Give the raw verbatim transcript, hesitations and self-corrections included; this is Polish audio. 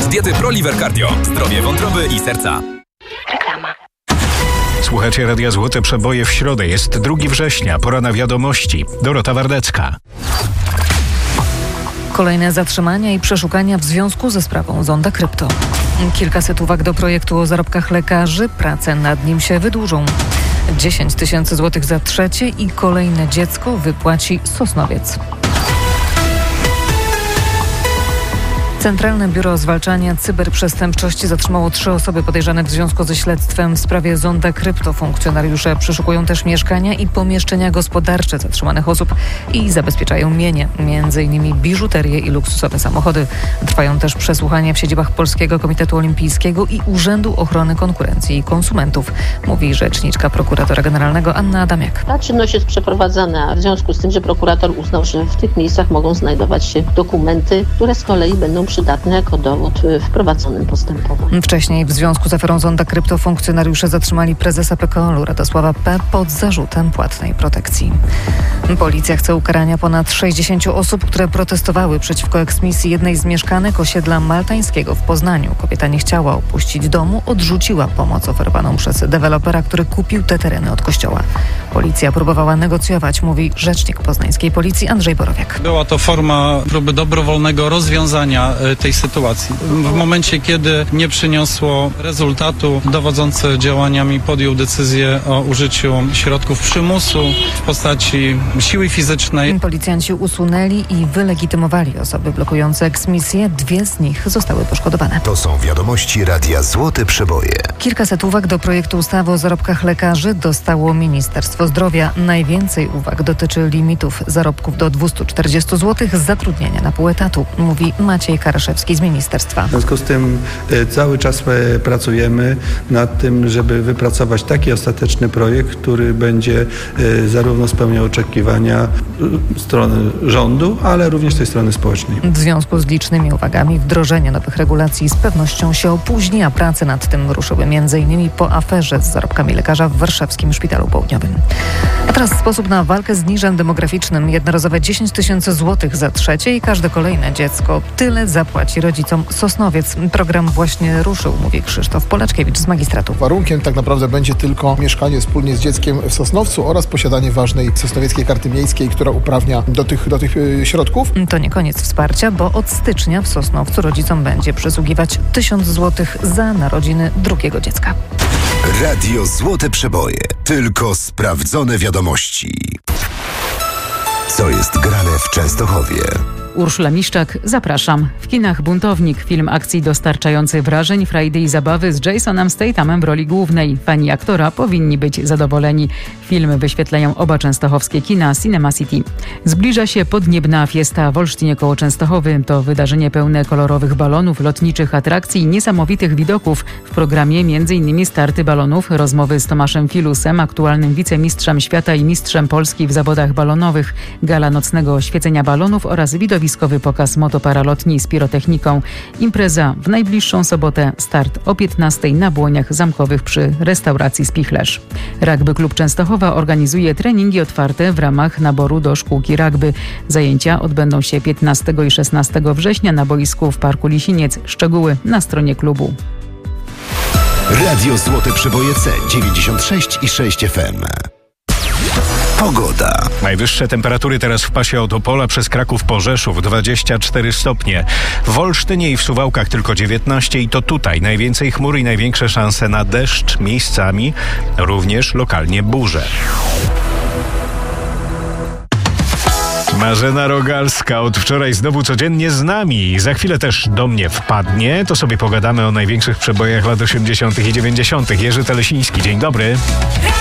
diety ProLiver Cardio. Zdrowie wątroby i serca. Reklama. Słuchacie Radia Złote Przeboje w środę. Jest drugiego września, pora na wiadomości. Dorota Wardecka. Kolejne zatrzymania i przeszukania w związku ze sprawą Zonda Krypto. Kilkaset uwag do projektu o zarobkach lekarzy. Prace nad nim się wydłużą. dziesięć tysięcy złotych za trzecie i kolejne dziecko wypłaci Sosnowiec. Centralne Biuro Zwalczania Cyberprzestępczości zatrzymało trzy osoby podejrzane w związku ze śledztwem w sprawie Zonda Krypto. Funkcjonariusze przeszukują też mieszkania i pomieszczenia gospodarcze zatrzymanych osób i zabezpieczają mienie, między innymi biżuterię i luksusowe samochody. Trwają też przesłuchania w siedzibach Polskiego Komitetu Olimpijskiego i Urzędu Ochrony Konkurencji i Konsumentów, mówi rzeczniczka prokuratora generalnego Anna Adamiak. Ta czynność jest przeprowadzana w związku z tym, że prokurator uznał, że w tych miejscach mogą znajdować się dokumenty, które z kolei będą przydatne jako dowód w prowadzonym postępowaniu. Wcześniej w związku z aferą Zonda Krypto funkcjonariusze zatrzymali prezesa P K O L-u Radosława P. pod zarzutem płatnej protekcji. Policja chce ukarania ponad sześćdziesięciu osób, które protestowały przeciwko eksmisji jednej z mieszkanek osiedla Maltańskiego w Poznaniu. Kobieta nie chciała opuścić domu, odrzuciła pomoc oferowaną przez dewelopera, który kupił te tereny od kościoła. Policja próbowała negocjować, mówi rzecznik poznańskiej policji Andrzej Borowiak. Była to forma próby dobrowolnego rozwiązania tej sytuacji. W momencie, kiedy nie przyniosło rezultatu, dowodzący działaniami podjął decyzję o użyciu środków przymusu w postaci siły fizycznej. Policjanci usunęli i wylegitymowali osoby blokujące eksmisję. Dwie z nich zostały poszkodowane. To są wiadomości Radia Złote Przeboje. Kilkaset uwag do projektu ustawy o zarobkach lekarzy dostało Ministerstwo Zdrowia. Najwięcej uwag dotyczy limitów zarobków do dwieście czterdzieści złotych z zatrudnienia na pół etatu, mówi Maciej Karaszewski z ministerstwa. W związku z tym y, cały czas y, pracujemy nad tym, żeby wypracować taki ostateczny projekt, który będzie y, zarówno spełniał oczekiwania y, strony rządu, ale również tej strony społecznej. W związku z licznymi uwagami wdrożenie nowych regulacji z pewnością się opóźni, a prace nad tym ruszyły między innymi po aferze z zarobkami lekarza w warszawskim Szpitalu Południowym. A teraz sposób na walkę z niżem demograficznym. Jednorazowe dziesięć tysięcy złotych za trzecie i każde kolejne dziecko. Tyle zapłaci rodzicom Sosnowiec. Program właśnie ruszył, mówi Krzysztof Polaczkiewicz z magistratu. Warunkiem tak naprawdę będzie tylko mieszkanie wspólnie z dzieckiem w Sosnowcu oraz posiadanie ważnej sosnowieckiej karty miejskiej, która uprawnia do tych, do tych yy, środków. To nie koniec wsparcia, bo od stycznia w Sosnowcu rodzicom będzie przysługiwać tysiąc złotych za narodziny drugiego dziecka. Radio Złote Przeboje. Tylko sprawdzone wiadomości. Co jest grane w Częstochowie? Urszula Miszczak, zapraszam. W kinach Buntownik, film akcji dostarczający wrażeń, frajdy i zabawy z Jasonem Stathamem w roli głównej. Fani aktora powinni być zadowoleni. Film wyświetlają oba częstochowskie kina Cinema City. Zbliża się podniebna fiesta w Olsztynie koło Częstochowy. To wydarzenie pełne kolorowych balonów, lotniczych atrakcji i niesamowitych widoków. W programie między innymi starty balonów, rozmowy z Tomaszem Filusem, aktualnym wicemistrzem świata i mistrzem Polski w zawodach balonowych, gala nocnego świecenia balonów oraz widowiskowy pokaz motoparalotni z pirotechniką. Impreza w najbliższą sobotę, start o piętnastej na Błoniach Zamkowych przy restauracji Spichlerz. Rugby Klub Częstochowa organizuje treningi otwarte w ramach naboru do szkółki rugby. Zajęcia odbędą się piętnastego i szesnastego września na boisku w Parku Lisiniec. Szczegóły na stronie klubu. Radio Złote Przeboje C dziewięćdziesiąt sześć i sześć F M. Pogoda. Najwyższe temperatury teraz w pasie od Opola przez Kraków po Rzeszów dwadzieścia cztery stopnie. W Olsztynie i w Suwałkach tylko dziewiętnaście i to tutaj najwięcej chmur i największe szanse na deszcz, miejscami również lokalnie burze. Marzena Rogalska od wczoraj znowu codziennie z nami. Za chwilę też do mnie wpadnie. To sobie pogadamy o największych przebojach lat osiemdziesiątych i dziewięćdziesiątych. Jerzy Telesiński, dzień dobry.